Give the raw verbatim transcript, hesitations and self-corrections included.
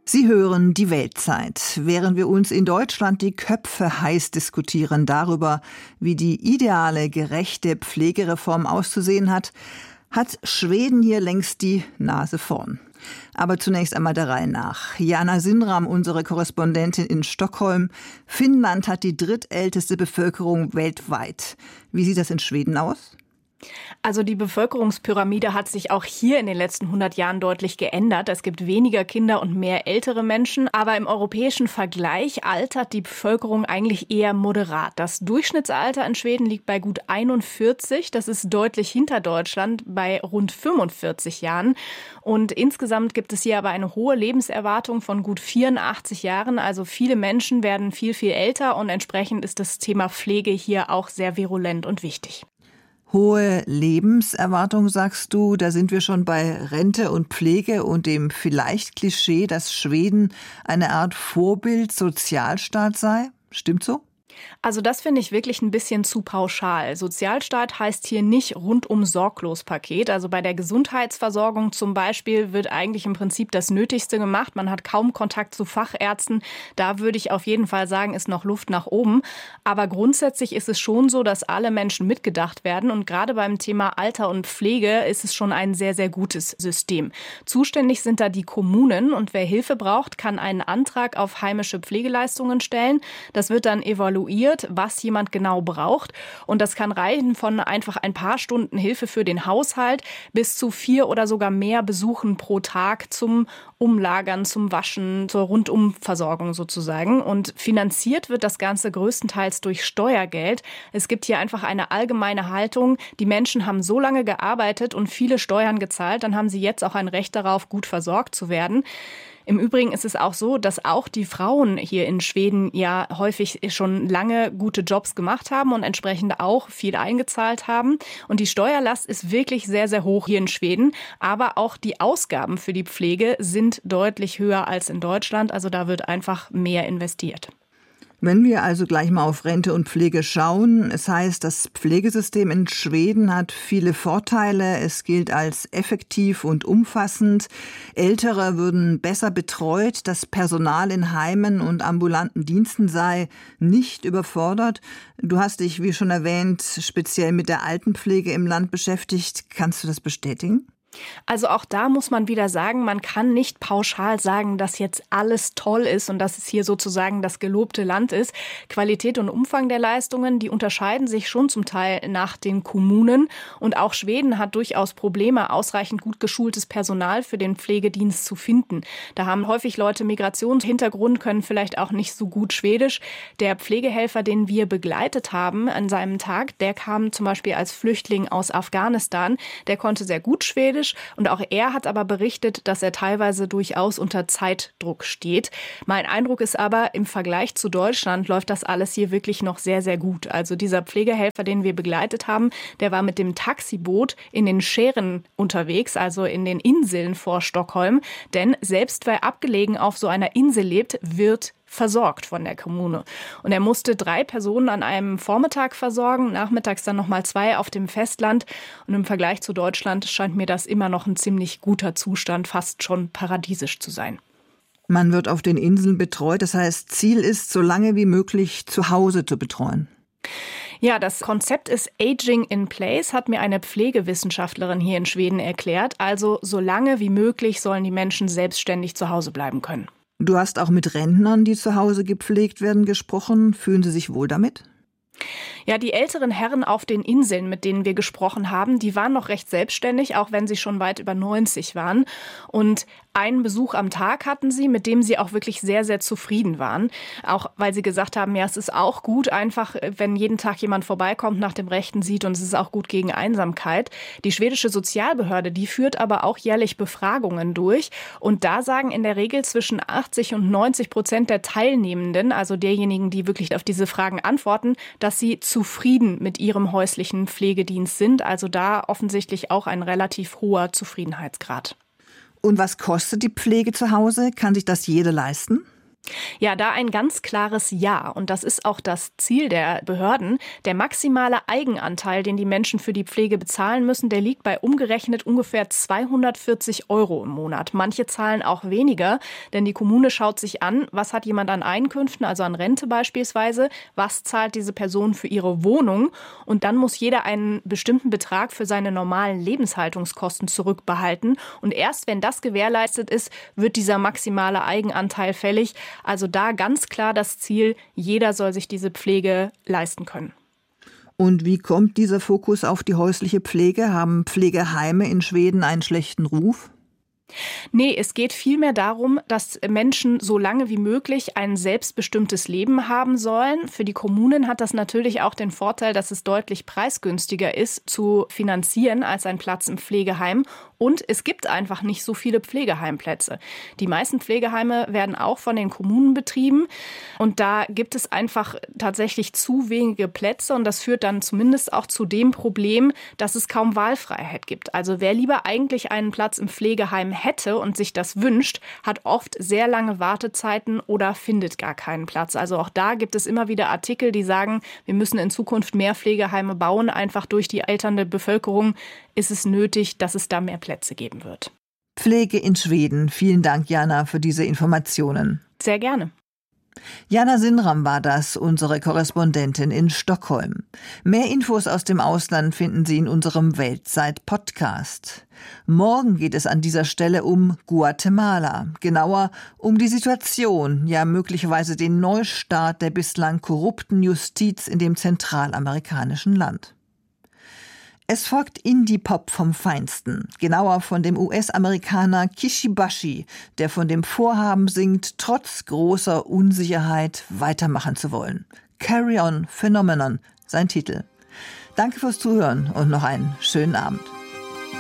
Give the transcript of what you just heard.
Sie hören die Weltzeit, während wir uns in Deutschland die Köpfe heiß diskutieren darüber, wie die ideale, gerechte Pflegereform auszusehen hat, hat Schweden hier längst die Nase vorn. Aber zunächst einmal der Reihe nach. Jana Sindram, unsere Korrespondentin in Stockholm. Finnland hat die drittälteste Bevölkerung weltweit. Wie sieht das in Schweden aus? Also die Bevölkerungspyramide hat sich auch hier in den letzten hundert Jahren deutlich geändert. Es gibt weniger Kinder und mehr ältere Menschen. Aber im europäischen Vergleich altert die Bevölkerung eigentlich eher moderat. Das Durchschnittsalter in Schweden liegt bei gut einundvierzig. Das ist deutlich hinter Deutschland bei rund fünfundvierzig Jahren. Und insgesamt gibt es hier aber eine hohe Lebenserwartung von gut vierundachtzig Jahren. Also viele Menschen werden viel, viel älter und entsprechend ist das Thema Pflege hier auch sehr virulent und wichtig. Hohe Lebenserwartung, sagst du, da sind wir schon bei Rente und Pflege und dem vielleicht Klischee, dass Schweden eine Art Vorbild-Sozialstaat sei. Stimmt so? Also das finde ich wirklich ein bisschen zu pauschal. Sozialstaat heißt hier nicht Rundum-Sorglos-Paket. Also bei der Gesundheitsversorgung zum Beispiel wird eigentlich im Prinzip das Nötigste gemacht. Man hat kaum Kontakt zu Fachärzten. Da würde ich auf jeden Fall sagen, ist noch Luft nach oben. Aber grundsätzlich ist es schon so, dass alle Menschen mitgedacht werden. Und gerade beim Thema Alter und Pflege ist es schon ein sehr, sehr gutes System. Zuständig sind da die Kommunen. Und wer Hilfe braucht, kann einen Antrag auf heimische Pflegeleistungen stellen. Das wird dann evaluiert, was jemand genau braucht. Und das kann reichen von einfach ein paar Stunden Hilfe für den Haushalt bis zu vier oder sogar mehr Besuchen pro Tag zum Umlagern, zum Waschen, zur Rundumversorgung sozusagen. Und finanziert wird das Ganze größtenteils durch Steuergeld. Es gibt hier einfach eine allgemeine Haltung. Die Menschen haben so lange gearbeitet und viele Steuern gezahlt, dann haben sie jetzt auch ein Recht darauf, gut versorgt zu werden. Im Übrigen ist es auch so, dass auch die Frauen hier in Schweden ja häufig schon lange gute Jobs gemacht haben und entsprechend auch viel eingezahlt haben. Und die Steuerlast ist wirklich sehr, sehr hoch hier in Schweden. Aber auch die Ausgaben für die Pflege sind deutlich höher als in Deutschland. Also da wird einfach mehr investiert. Wenn wir also gleich mal auf Rente und Pflege schauen, es heißt, das Pflegesystem in Schweden hat viele Vorteile. Es gilt als effektiv und umfassend. Ältere würden besser betreut. Das Personal in Heimen und ambulanten Diensten sei nicht überfordert. Du hast dich, wie schon erwähnt, speziell mit der Altenpflege im Land beschäftigt. Kannst du das bestätigen? Also auch da muss man wieder sagen, man kann nicht pauschal sagen, dass jetzt alles toll ist und dass es hier sozusagen das gelobte Land ist. Qualität und Umfang der Leistungen, die unterscheiden sich schon zum Teil nach den Kommunen. Und auch Schweden hat durchaus Probleme, ausreichend gut geschultes Personal für den Pflegedienst zu finden. Da haben häufig Leute Migrationshintergrund, können vielleicht auch nicht so gut Schwedisch. Der Pflegehelfer, den wir begleitet haben an seinem Tag, der kam zum Beispiel als Flüchtling aus Afghanistan. Der konnte sehr gut Schwedisch. Und auch er hat aber berichtet, dass er teilweise durchaus unter Zeitdruck steht. Mein Eindruck ist aber, im Vergleich zu Deutschland läuft das alles hier wirklich noch sehr, sehr gut. Also dieser Pflegehelfer, den wir begleitet haben, der war mit dem Taxiboot in den Schären unterwegs, also in den Inseln vor Stockholm. Denn selbst wer abgelegen auf so einer Insel lebt, wird versorgt von der Kommune. Und er musste drei Personen an einem Vormittag versorgen, nachmittags dann nochmal zwei auf dem Festland. Und im Vergleich zu Deutschland scheint mir das immer noch ein ziemlich guter Zustand, fast schon paradiesisch zu sein. Man wird auf den Inseln betreut, das heißt, Ziel ist, so lange wie möglich zu Hause zu betreuen. Ja, das Konzept ist Aging in Place, hat mir eine Pflegewissenschaftlerin hier in Schweden erklärt. Also so lange wie möglich sollen die Menschen selbstständig zu Hause bleiben können. Du hast auch mit Rentnern, die zu Hause gepflegt werden, gesprochen. Fühlen sie sich wohl damit? Ja, die älteren Herren auf den Inseln, mit denen wir gesprochen haben, die waren noch recht selbstständig, auch wenn sie schon weit über neunzig waren. Und einen Besuch am Tag hatten sie, mit dem sie auch wirklich sehr, sehr zufrieden waren. Auch weil sie gesagt haben, ja, es ist auch gut, einfach, wenn jeden Tag jemand vorbeikommt, nach dem Rechten sieht, und es ist auch gut gegen Einsamkeit. Die schwedische Sozialbehörde, die führt aber auch jährlich Befragungen durch. Und da sagen in der Regel zwischen achtzig und neunzig Prozent der Teilnehmenden, also derjenigen, die wirklich auf diese Fragen antworten, dass sie zufrieden mit ihrem häuslichen Pflegedienst sind. Also da offensichtlich auch ein relativ hoher Zufriedenheitsgrad. Und was kostet die Pflege zu Hause? Kann sich das jeder leisten? Ja, da ein ganz klares Ja. Und das ist auch das Ziel der Behörden. Der maximale Eigenanteil, den die Menschen für die Pflege bezahlen müssen, der liegt bei umgerechnet ungefähr zweihundertvierzig Euro im Monat. Manche zahlen auch weniger, denn die Kommune schaut sich an, was hat jemand an Einkünften, also an Rente beispielsweise, was zahlt diese Person für ihre Wohnung. Und dann muss jeder einen bestimmten Betrag für seine normalen Lebenshaltungskosten zurückbehalten. Und erst wenn das gewährleistet ist, wird dieser maximale Eigenanteil fällig. Also da ganz klar das Ziel, jeder soll sich diese Pflege leisten können. Und wie kommt dieser Fokus auf die häusliche Pflege? Haben Pflegeheime in Schweden einen schlechten Ruf? Nee, es geht vielmehr darum, dass Menschen so lange wie möglich ein selbstbestimmtes Leben haben sollen. Für die Kommunen hat das natürlich auch den Vorteil, dass es deutlich preisgünstiger ist zu finanzieren als ein Platz im Pflegeheim. Und es gibt einfach nicht so viele Pflegeheimplätze. Die meisten Pflegeheime werden auch von den Kommunen betrieben. Und da gibt es einfach tatsächlich zu wenige Plätze. Und das führt dann zumindest auch zu dem Problem, dass es kaum Wahlfreiheit gibt. Also wer lieber eigentlich einen Platz im Pflegeheim hätte und sich das wünscht, hat oft sehr lange Wartezeiten oder findet gar keinen Platz. Also auch da gibt es immer wieder Artikel, die sagen, wir müssen in Zukunft mehr Pflegeheime bauen. Einfach durch die alternde Bevölkerung ist es nötig, dass es da mehr Plätze geben wird. Pflege in Schweden. Vielen Dank, Jana, für diese Informationen. Sehr gerne. Jana Sinram war das, unsere Korrespondentin in Stockholm. Mehr Infos aus dem Ausland finden Sie in unserem Weltzeit-Podcast. Morgen geht es an dieser Stelle um Guatemala, genauer um die Situation, ja möglicherweise den Neustart der bislang korrupten Justiz in dem zentralamerikanischen Land. Es folgt Indie-Pop vom Feinsten, genauer von dem U S-Amerikaner Kishibashi, der von dem Vorhaben singt, trotz großer Unsicherheit weitermachen zu wollen. Carry On Phenomenon, sein Titel. Danke fürs Zuhören und noch einen schönen Abend.